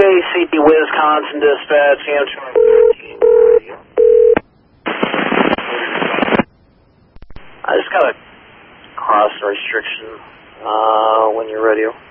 KC Wisconsin Dispatch, answer. I just got a cross restriction when you're ready.